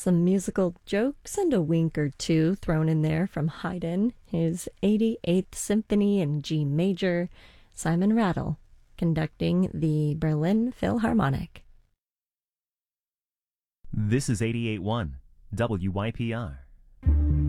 Some musical jokes and a wink or two thrown in there from Haydn, his 88th Symphony in G major, Simon Rattle, conducting the Berlin Philharmonic. This is 88.1 WYPR.